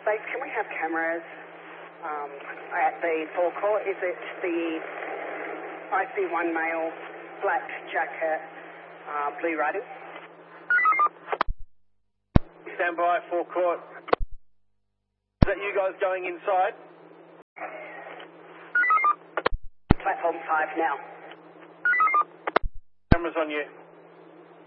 Base, can we have cameras at the forecourt? Is it the IC1 male, black jacket, blue riding? Stand by, forecourt. Is that you guys going inside? Platform 5 now. Cameras on you.